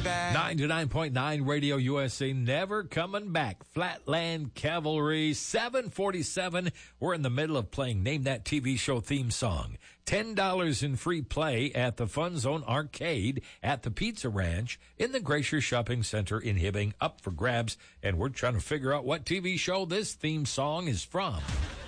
back. 99.9 Radio USA, never coming back. Flatland Cavalry, 747. We're in the middle of playing Name That TV Show theme song. $10 in free play at the Fun Zone Arcade at the Pizza Ranch in the Glacier Shopping Center in Hibbing, up for grabs. And we're trying to figure out what TV show this theme song is from.